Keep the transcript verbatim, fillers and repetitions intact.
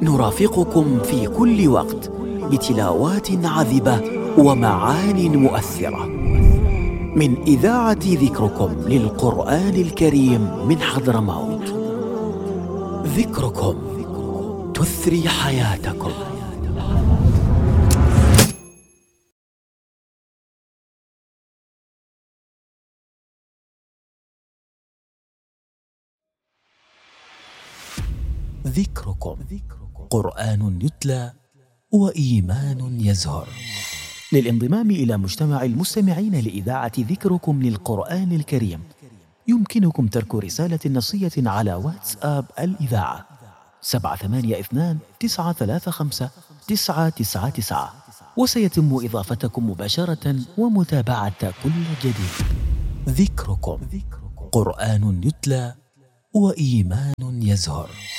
نرافقكم في كل وقت بتلاوات عذبة ومعان مؤثرة من إذاعة ذكركم للقرآن الكريم من حضرموت. ذكركم تثري حياتكم. ذكركم قرآن يتلى وإيمان يزهر. للانضمام إلى مجتمع المستمعين لإذاعة ذكركم للقرآن الكريم يمكنكم ترك رسالة نصية على واتساب الإذاعة سبعة ثمانية اثنان تسعة ثلاثة خمسة تسعة تسعة تسعة، وسيتم إضافتكم مباشرة ومتابعة كل جديد. ذكركم قرآن يتلى وإيمان يزهر.